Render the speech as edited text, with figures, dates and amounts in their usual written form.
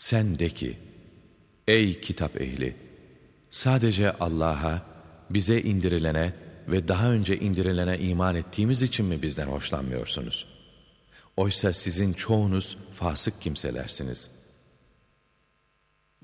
Sen de ki, ey kitap ehli! Sadece Allah'a, bize indirilene ve daha önce indirilene iman ettiğimiz için mi bizden hoşlanmıyorsunuz? Oysa sizin çoğunuz fasık kimselersiniz.